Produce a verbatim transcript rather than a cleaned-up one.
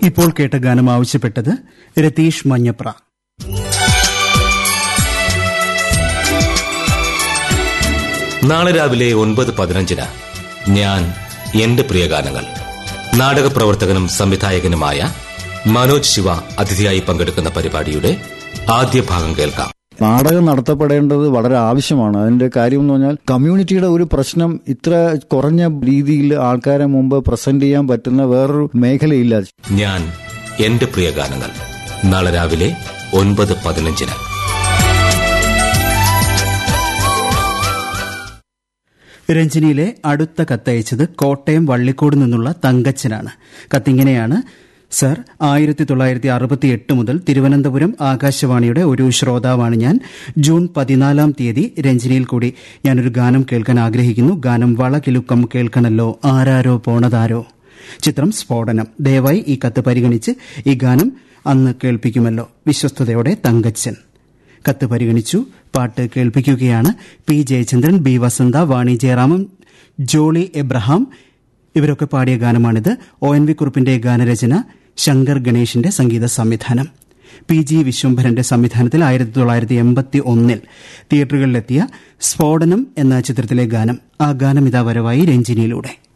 ഇപ്പോൾ കേട്ട ഗാനം ആവശ്യപ്പെട്ടത് രതീഷ് മഞ്ഞപ്ര. നാളെ രാവിലെ ഒൻപത് പതിനഞ്ചിന് ഞാൻ എന്റെ പ്രിയ ഗാനങ്ങൾ നാടക പ്രവർത്തകനും സംവിധായകനുമായ മനോജ് ശിവ അതിഥിയായി പങ്കെടുക്കുന്ന പരിപാടിയുടെ ആദ്യ ഭാഗം കേൾക്കാം. നാടകം നടത്തപ്പെടേണ്ടത് വളരെ ആവശ്യമാണ്. അതിന്റെ കാര്യം എന്ന് പറഞ്ഞാൽ കമ്മ്യൂണിറ്റിയുടെ ഒരു പ്രശ്നം ഇത്ര കുറഞ്ഞ രീതിയിൽ ആൾക്കാരെ മുമ്പ് പ്രസന്റ് ചെയ്യാൻ പറ്റുന്ന വേറൊരു മേഖലയില്ല. ഞാൻ എന്റെ പ്രിയ ഗാനങ്ങൾ നാളെ രാവിലെ ഒൻപത് പതിനഞ്ചിന്. രഞ്ജിനിയിലെ അടുത്ത കത്തയച്ചത് കോട്ടയം വള്ളിക്കോട് നിന്നുള്ള തങ്കച്ചനാണ്. കത്തിങ്ങനെയാണ്: സർ, ആയിരത്തി തൊള്ളായിരത്തി അറുപത്തി എട്ട് മുതൽ തിരുവനന്തപുരം ആകാശവാണിയുടെ ഒരു ശ്രോതാവാണ് ഞാൻ. ജൂൺ പതിനാലാം തീയതി രഞ്ജിനിയിൽ കൂടി ഞാനൊരു ഗാനം കേൾക്കാൻ ആഗ്രഹിക്കുന്നു. ഗാനം വളകിലുക്കം കേൾക്കണല്ലോ, ആരാരോ പോണതാരോ. ചിത്രം സ്ഫോടനം. ദയവായി ഈ കത്ത് പരിഗണിച്ച് ഈ ഗാനം അന്ന് കേൾപ്പിക്കുമല്ലോ. വിശ്വസ്തയോടെ തങ്കച്ചൻ. കത്ത് പരിഗണിച്ചു. പാട്ട് കേൾപ്പിക്കുകയാണ്. പി ജയചന്ദ്രൻ, ബി വസന്ത, വാണി ജയറാമൻ, ജോളി എബ്രഹാം ഇവരൊക്കെ പാടിയ ഗാനമാണിത്. ഒ എൻ വി കുറുപ്പിന്റെ ഗാനരചന, ശങ്കർ ഗണേഷിന്റെ സംഗീത സംവിധാനം. പി ജി വിശ്വംഭരന്റെ സംവിധാനത്തിൽ ആയിരത്തി തൊള്ളായിരത്തി എൺപത്തി ഒന്നിൽ തിയേറ്ററുകളിലെത്തിയ സ്ഫോടനം എന്ന ചിത്രത്തിലെ ഗാനം. ആ ഗാനം ഇതാ വരവായി രഞ്ജിനിയിലൂടെ.